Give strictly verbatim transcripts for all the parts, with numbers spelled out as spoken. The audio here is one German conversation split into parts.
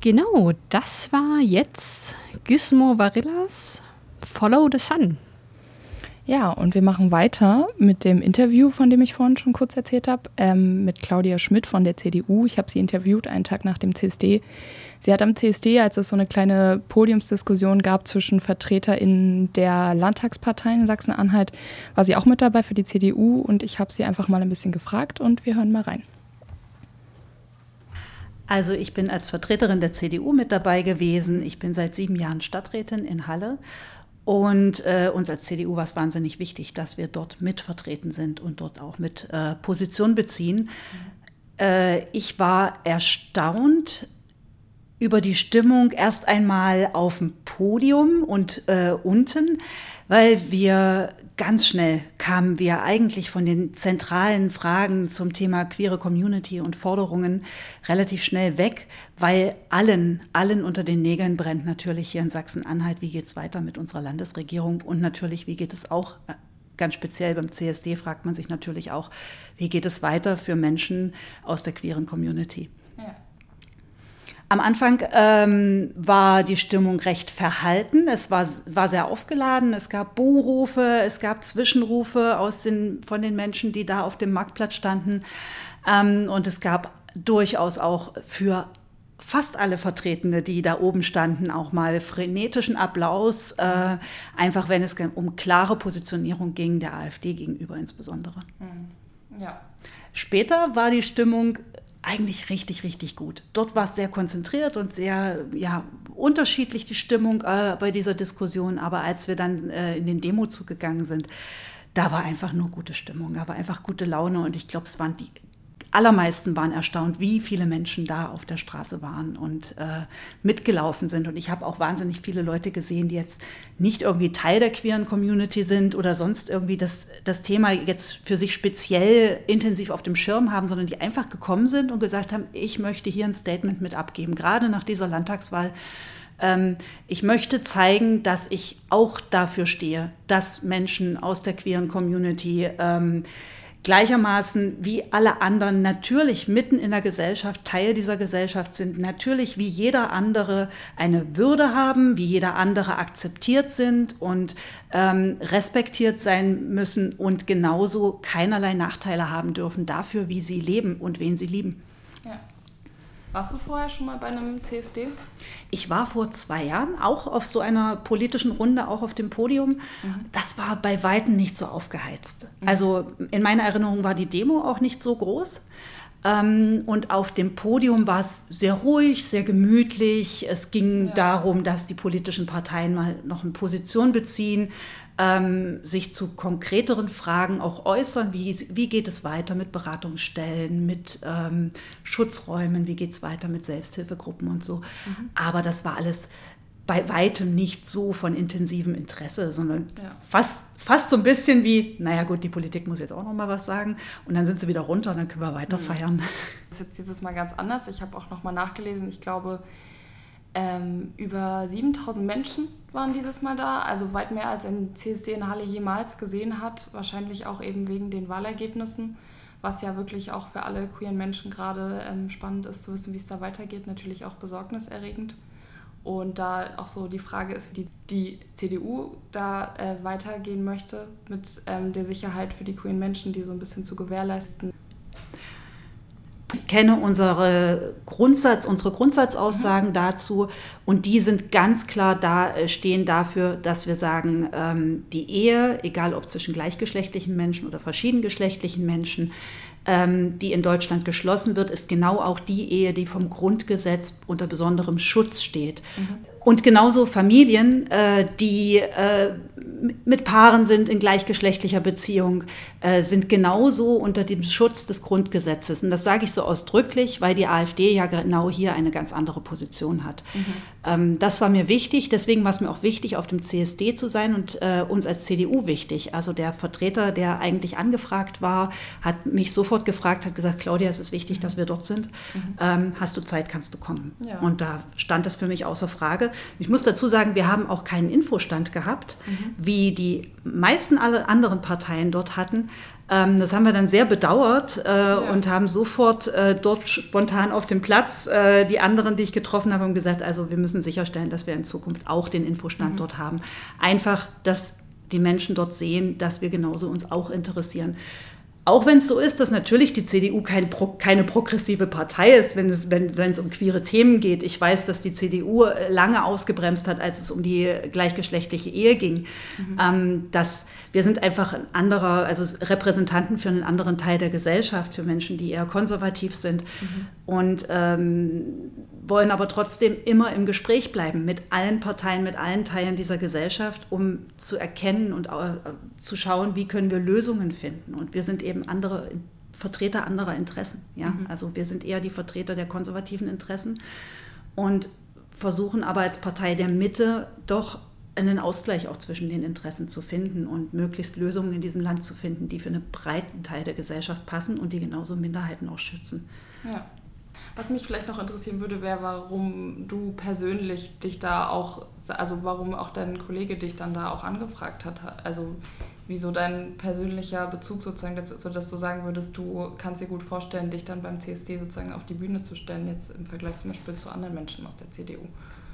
Genau, das war jetzt Gizmo Varillas Follow the Sun. Ja, und wir machen weiter mit dem Interview, von dem ich vorhin schon kurz erzählt habe, ähm, mit Claudia Schmidt von der C D U. Ich habe sie interviewt einen Tag nach dem C S D. Sie hat am C S D, als es so eine kleine Podiumsdiskussion gab zwischen VertreterInnen der Landtagsparteien in Sachsen-Anhalt, war sie auch mit dabei für die C D U und ich habe sie einfach mal ein bisschen gefragt und wir hören mal rein. Also ich bin als Vertreterin der C D U mit dabei gewesen. Ich bin seit sieben Jahren Stadträtin in Halle. Und äh, uns als C D U war es wahnsinnig wichtig, dass wir dort mitvertreten sind und dort auch mit äh, Position beziehen. Mhm. Äh, ich war erstaunt über die Stimmung erst einmal auf dem Podium und äh, unten, weil wir ganz schnell kamen wir eigentlich von den zentralen Fragen zum Thema queere Community und Forderungen relativ schnell weg, weil allen, allen unter den Nägeln brennt natürlich hier in Sachsen-Anhalt, wie geht es weiter mit unserer Landesregierung und natürlich, wie geht es auch, ganz speziell beim C S D fragt man sich natürlich auch, wie geht es weiter für Menschen aus der queeren Community. Ja. Am Anfang ähm, war die Stimmung recht verhalten, es war, war sehr aufgeladen, es gab Buhrufe, es gab Zwischenrufe aus den, von den Menschen, die da auf dem Marktplatz standen ähm, und es gab durchaus auch für fast alle Vertretene, die da oben standen, auch mal frenetischen Applaus, äh, einfach wenn es um klare Positionierung ging, der AfD gegenüber insbesondere. Ja. Später war die Stimmung eigentlich richtig, richtig gut. Dort war es sehr konzentriert und sehr ja, unterschiedlich die Stimmung äh, bei dieser Diskussion. Aber als wir dann äh, in den Demozug gegangen sind, da war einfach nur gute Stimmung, da war einfach gute Laune. Und ich glaube, es waren die allermeisten waren erstaunt, wie viele Menschen da auf der Straße waren und äh, mitgelaufen sind. Und ich habe auch wahnsinnig viele Leute gesehen, die jetzt nicht irgendwie Teil der queeren Community sind oder sonst irgendwie das, das Thema jetzt für sich speziell intensiv auf dem Schirm haben, sondern die einfach gekommen sind und gesagt haben, ich möchte hier ein Statement mit abgeben, gerade nach dieser Landtagswahl. Ähm, ich möchte zeigen, dass ich auch dafür stehe, dass Menschen aus der queeren Community ähm, gleichermaßen wie alle anderen natürlich mitten in der Gesellschaft, Teil dieser Gesellschaft sind, natürlich wie jeder andere eine Würde haben, wie jeder andere akzeptiert sind und ähm, respektiert sein müssen und genauso keinerlei Nachteile haben dürfen dafür, wie sie leben und wen sie lieben. Ja. Warst du vorher schon mal bei einem C S D? Ich war vor zwei Jahren auch auf so einer politischen Runde, auch auf dem Podium. Mhm. Das war bei Weitem nicht so aufgeheizt. Mhm. Also in meiner Erinnerung war die Demo auch nicht so groß. Und auf dem Podium war es sehr ruhig, sehr gemütlich. Es ging ja. darum, dass die politischen Parteien mal noch eine Position beziehen, ähm, sich zu konkreteren Fragen auch äußern. Wie, wie geht es weiter mit Beratungsstellen, mit ähm, Schutzräumen, wie geht es weiter mit Selbsthilfegruppen und so. Mhm. Aber das war alles bei weitem nicht so von intensivem Interesse, sondern ja. fast, fast so ein bisschen wie, naja gut, die Politik muss jetzt auch noch mal was sagen und dann sind sie wieder runter und dann können wir weiter mhm. feiern. Das ist jetzt dieses Mal ganz anders. Ich habe auch noch mal nachgelesen, ich glaube, ähm, über siebentausend Menschen waren dieses Mal da, also weit mehr als ein C S D in Halle jemals gesehen hat, wahrscheinlich auch eben wegen den Wahlergebnissen, was ja wirklich auch für alle queeren Menschen gerade ähm, spannend ist, zu wissen, wie es da weitergeht, natürlich auch besorgniserregend. Und da auch so die Frage ist, wie die, die C D U da äh, weitergehen möchte mit ähm, der Sicherheit für die queeren Menschen, die so ein bisschen zu gewährleisten. Ich kenne unsere, Grundsatz, unsere Grundsatzaussagen mhm. dazu und die sind ganz klar da, stehen dafür, dass wir sagen, ähm, die Ehe, egal ob zwischen gleichgeschlechtlichen Menschen oder verschiedengeschlechtlichen Menschen, ähm, die in Deutschland geschlossen wird, ist genau auch die Ehe, die vom Grundgesetz unter besonderem Schutz steht. Mhm. Und genauso Familien, äh, die äh, mit Paaren sind in gleichgeschlechtlicher Beziehung, äh, sind genauso unter dem Schutz des Grundgesetzes. Und das sage ich so ausdrücklich, weil die AfD ja genau hier eine ganz andere Position hat. Mhm. Ähm, das war mir wichtig, deswegen war es mir auch wichtig, auf dem C S D zu sein und äh, uns als C D U wichtig. Also der Vertreter, der eigentlich angefragt war, hat mich sofort gefragt, hat gesagt, Claudia, es ist wichtig, mhm. dass wir dort sind. Mhm. Ähm, hast du Zeit, kannst du kommen? Ja. Und da stand das für mich außer Frage. Ich muss dazu sagen, wir haben auch keinen Infostand gehabt, mhm. wie die meisten alle anderen Parteien dort hatten. Ähm, das haben wir dann sehr bedauert äh, ja. und haben sofort äh, dort spontan auf dem Platz äh, die anderen, die ich getroffen habe, haben gesagt, also wir müssen sicherstellen, dass wir in Zukunft auch den Infostand mhm. dort haben. Einfach, dass die Menschen dort sehen, dass wir genauso uns auch interessieren. Auch wenn es so ist, dass natürlich die C D U kein Pro, keine progressive Partei ist, wenn es, wenn, wenn es um queere Themen geht. Ich weiß, dass die C D U lange ausgebremst hat, als es um die gleichgeschlechtliche Ehe ging. Mhm. Ähm, dass wir sind einfach ein anderer, also Repräsentanten für einen anderen Teil der Gesellschaft, für Menschen, die eher konservativ sind. Mhm. Und ähm, wollen aber trotzdem immer im Gespräch bleiben mit allen Parteien, mit allen Teilen dieser Gesellschaft, um zu erkennen und äh, zu schauen, wie können wir Lösungen finden. Und wir sind eben andere Vertreter anderer Interessen. Ja? Mhm. Also wir sind eher die Vertreter der konservativen Interessen und versuchen aber als Partei der Mitte doch einen Ausgleich auch zwischen den Interessen zu finden und möglichst Lösungen in diesem Land zu finden, die für einen breiten Teil der Gesellschaft passen und die genauso Minderheiten auch schützen. Ja. Was mich vielleicht noch interessieren würde, wäre, warum du persönlich dich da auch, also warum auch dein Kollege dich dann da auch angefragt hat. Also wieso dein persönlicher Bezug sozusagen dazu, sodass du sagen würdest, du kannst dir gut vorstellen, dich dann beim C S D sozusagen auf die Bühne zu stellen, jetzt im Vergleich zum Beispiel zu anderen Menschen aus der C D U.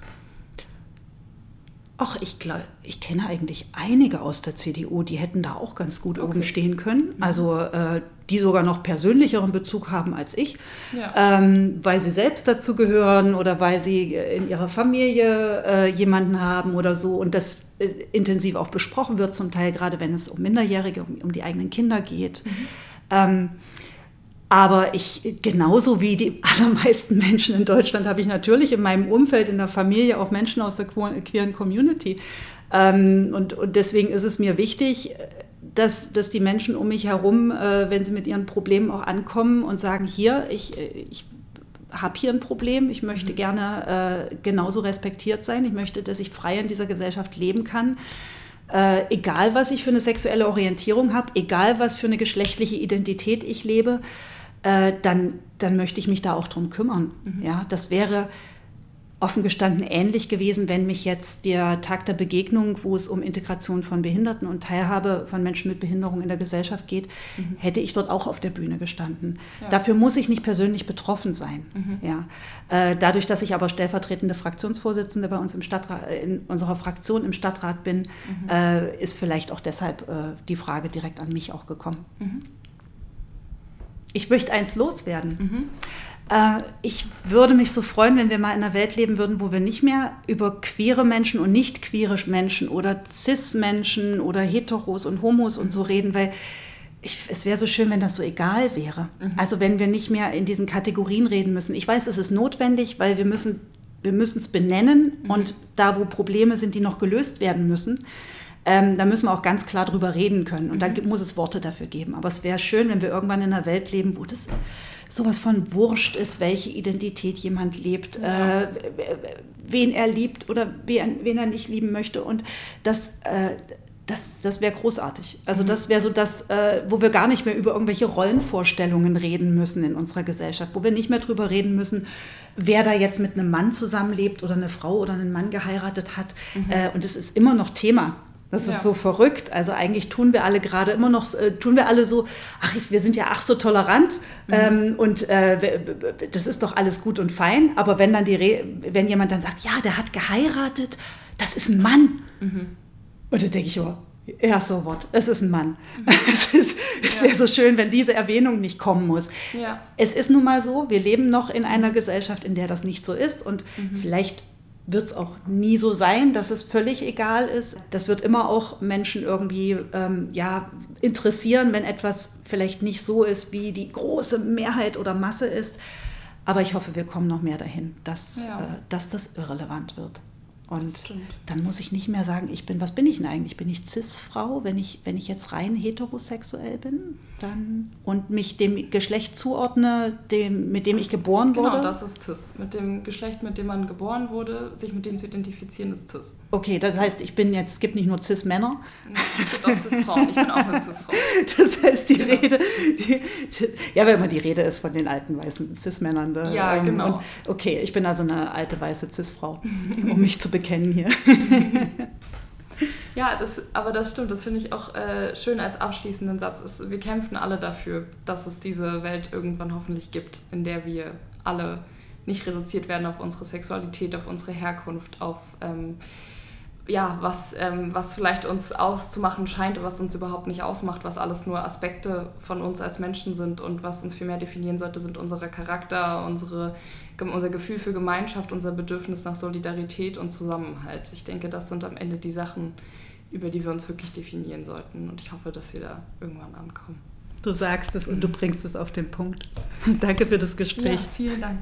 Ach, ich glaube, ich kenne eigentlich einige aus der C D U, die hätten da auch ganz gut okay. oben stehen können. Also äh, die sogar noch persönlicheren Bezug haben als ich, ja. ähm, weil sie selbst dazu gehören oder weil sie in ihrer Familie äh, jemanden haben oder so und das äh, intensiv auch besprochen wird zum Teil, gerade wenn es um Minderjährige, um, um die eigenen Kinder geht. Mhm. Ähm, Aber ich, genauso wie die allermeisten Menschen in Deutschland, habe ich natürlich in meinem Umfeld, in der Familie auch Menschen aus der queeren Community. Ähm, und, und deswegen ist es mir wichtig, dass, dass die Menschen um mich herum, äh, wenn sie mit ihren Problemen auch ankommen und sagen, hier, ich, ich habe hier ein Problem, ich möchte gerne äh, genauso respektiert sein, ich möchte, dass ich frei in dieser Gesellschaft leben kann. Äh, egal, was ich für eine sexuelle Orientierung habe, egal, was für eine geschlechtliche Identität ich lebe, äh, dann, dann möchte ich mich da auch drum kümmern. Mhm. Ja, das wäre offen gestanden ähnlich gewesen, wenn mich jetzt der Tag der Begegnung, wo es um Integration von Behinderten und Teilhabe von Menschen mit Behinderung in der Gesellschaft geht, mhm. hätte ich dort auch auf der Bühne gestanden. Ja. Dafür muss ich nicht persönlich betroffen sein. Mhm. Ja. Äh, dadurch, dass ich aber stellvertretende Fraktionsvorsitzende bei uns im Stadtrat, in unserer Fraktion im Stadtrat bin, mhm. äh, ist vielleicht auch deshalb äh, die Frage direkt an mich auch gekommen. Mhm. Ich möchte eins loswerden. Mhm. Ich würde mich so freuen, wenn wir mal in einer Welt leben würden, wo wir nicht mehr über queere Menschen und nicht queere Menschen oder Cis-Menschen oder Heteros und Homos und so reden, weil ich, es wäre so schön, wenn das so egal wäre. Mhm. Also wenn wir nicht mehr in diesen Kategorien reden müssen. Ich weiß, es ist notwendig, weil wir müssen wir müssen es benennen mhm. und da, wo Probleme sind, die noch gelöst werden müssen, ähm, da müssen wir auch ganz klar drüber reden können. Und mhm. da muss es Worte dafür geben. Aber es wäre schön, wenn wir irgendwann in einer Welt leben, wo das sowas von wurscht ist, welche Identität jemand lebt, ja. äh, wen er liebt oder wen, wen er nicht lieben möchte. Und das, äh, das, das wäre großartig. Also mhm. das wäre so das, äh, wo wir gar nicht mehr über irgendwelche Rollenvorstellungen reden müssen in unserer Gesellschaft, wo wir nicht mehr drüber reden müssen, wer da jetzt mit einem Mann zusammenlebt oder eine Frau oder einen Mann geheiratet hat. Mhm. Äh, und das ist immer noch Thema. Das ist ja. so verrückt. Also eigentlich tun wir alle gerade immer noch, äh, tun wir alle so, ach, wir sind ja ach so tolerant mhm. ähm, und äh, das ist doch alles gut und fein. Aber wenn dann die, Re- wenn jemand dann sagt, ja, der hat geheiratet, das ist ein Mann. Mhm. Und dann denke ich, oh, ja, so what, es ist ein Mann. Mhm. es ist, es wäre ja. so schön, wenn diese Erwähnung nicht kommen muss. Ja. Es ist nun mal so, wir leben noch in einer Gesellschaft, in der das nicht so ist und mhm. vielleicht wird es auch nie so sein, dass es völlig egal ist. Das wird immer auch Menschen irgendwie ähm, ja, interessieren, wenn etwas vielleicht nicht so ist, wie die große Mehrheit oder Masse ist. Aber ich hoffe, wir kommen noch mehr dahin, dass, ja. äh, dass das irrelevant wird. Und dann muss ich nicht mehr sagen, ich bin, was bin ich denn eigentlich? Bin ich Cis-Frau, wenn ich, wenn ich jetzt rein heterosexuell bin dann, und mich dem Geschlecht zuordne, dem, mit dem ich geboren wurde? Genau, das ist Cis. Mit dem Geschlecht, mit dem man geboren wurde, sich mit dem zu identifizieren, ist Cis. Okay, das heißt, ich bin jetzt, es gibt nicht nur Cis-Männer. Es gibt auch Cis-Frauen. Ich bin auch eine Cis-Frau. Das heißt, die genau. Rede, die, die, ja, weil immer die Rede ist von den alten weißen Cis-Männern. Da. Ja, ähm, genau. Und, okay, ich bin also eine alte weiße Cis-Frau, um mich zu bekennen hier. Ja, das, aber das stimmt. Das finde ich auch äh, schön als abschließenden Satz. Ist, wir kämpfen alle dafür, dass es diese Welt irgendwann hoffentlich gibt, in der wir alle nicht reduziert werden auf unsere Sexualität, auf unsere Herkunft, auf ähm, ja, was, ähm, was vielleicht uns auszumachen scheint, was uns überhaupt nicht ausmacht, was alles nur Aspekte von uns als Menschen sind und was uns viel mehr definieren sollte, sind unsere Charakter, unsere, unser Gefühl für Gemeinschaft, unser Bedürfnis nach Solidarität und Zusammenhalt. Ich denke, das sind am Ende die Sachen, über die wir uns wirklich definieren sollten. Und ich hoffe, dass wir da irgendwann ankommen. Du sagst es und du bringst es auf den Punkt. Danke für das Gespräch. Ja, vielen Dank.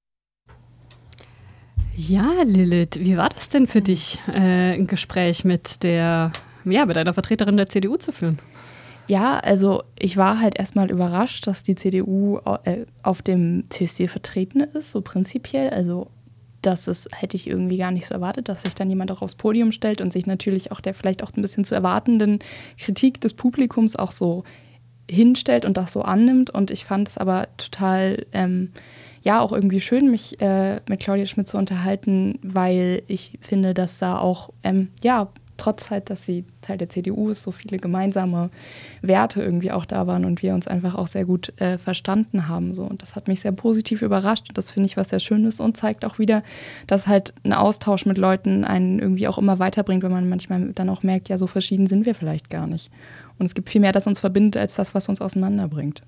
Ja, Lilith, wie war das denn für dich, äh, ein Gespräch mit der, ja, mit einer Vertreterin der C D U zu führen? Ja, also ich war halt erstmal überrascht, dass die C D U äh, auf dem C S D vertreten ist, so prinzipiell. Also das ist, hätte ich irgendwie gar nicht so erwartet, dass sich dann jemand auch aufs Podium stellt und sich natürlich auch der vielleicht auch ein bisschen zu erwartenden Kritik des Publikums auch so hinstellt und das so annimmt. Und ich fand es aber total, ähm, ja, auch irgendwie schön, mich äh, mit Claudia Schmidt zu unterhalten, weil ich finde, dass da auch, ähm, ja, trotz halt, dass sie Teil der C D U ist, so viele gemeinsame Werte irgendwie auch da waren und wir uns einfach auch sehr gut äh, verstanden haben. So. Und das hat mich sehr positiv überrascht und das finde ich was sehr Schönes und zeigt auch wieder, dass halt ein Austausch mit Leuten einen irgendwie auch immer weiterbringt, wenn man manchmal dann auch merkt, ja, so verschieden sind wir vielleicht gar nicht. Und es gibt viel mehr, das uns verbindet, als das, was uns auseinanderbringt.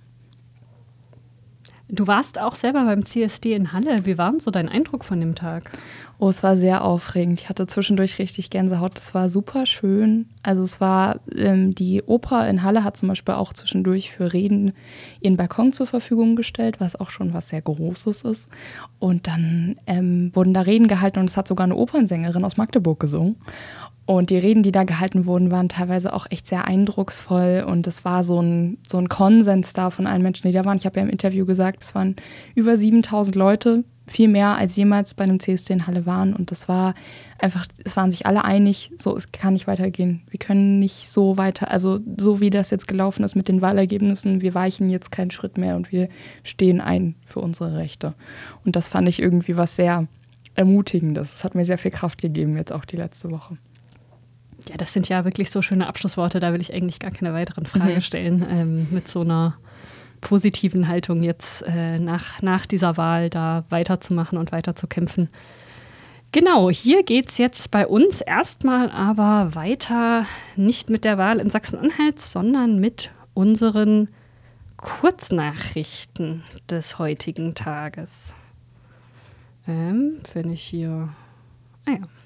Du warst auch selber beim C S D in Halle. Wie war denn so dein Eindruck von dem Tag? Oh, es war sehr aufregend. Ich hatte zwischendurch richtig Gänsehaut. Es war super schön. Also es war, ähm, die Oper in Halle hat zum Beispiel auch zwischendurch für Reden ihren Balkon zur Verfügung gestellt, was auch schon was sehr Großes ist. Und dann ähm, wurden da Reden gehalten und es hat sogar eine Opernsängerin aus Magdeburg gesungen. Und die Reden, die da gehalten wurden, waren teilweise auch echt sehr eindrucksvoll. Und es war so ein, so ein Konsens da von allen Menschen, die da waren. Ich habe ja im Interview gesagt, es waren über siebentausend Leute, viel mehr als jemals bei einem C S D in Halle waren. Und das war einfach, es waren sich alle einig, so, es kann nicht weitergehen. Wir können nicht so weiter, also so wie das jetzt gelaufen ist mit den Wahlergebnissen, wir weichen jetzt keinen Schritt mehr und wir stehen ein für unsere Rechte. Und das fand ich irgendwie was sehr Ermutigendes. Es hat mir sehr viel Kraft gegeben, jetzt auch die letzte Woche. Ja, das sind ja wirklich so schöne Abschlussworte, da will ich eigentlich gar keine weiteren Fragen mhm. stellen. Ähm, mit so einer positiven Haltung jetzt äh, nach, nach dieser Wahl da weiterzumachen und weiterzukämpfen. Genau, hier geht es jetzt bei uns erstmal aber weiter, nicht mit der Wahl in Sachsen-Anhalt, sondern mit unseren Kurznachrichten des heutigen Tages. Ähm, wenn ich hier... Ah ja.